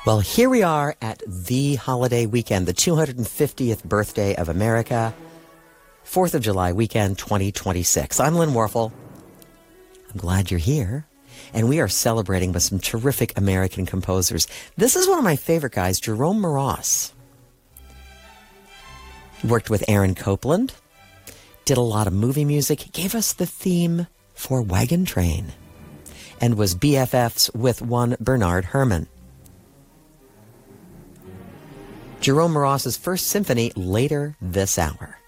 Well, here we are at the holiday weekend, the 250th birthday of America, 4th of July weekend 2026. I'm Lynn Warfel. I'm glad you're here. And we are celebrating with some terrific American composers. This is one of my favorite guys, Jerome Moross. He worked with Aaron Copland, did a lot of movie music. He gave us the theme for Wagon Train and was BFFs with one Bernard Herrmann. Jerome Moross's First Symphony later this hour.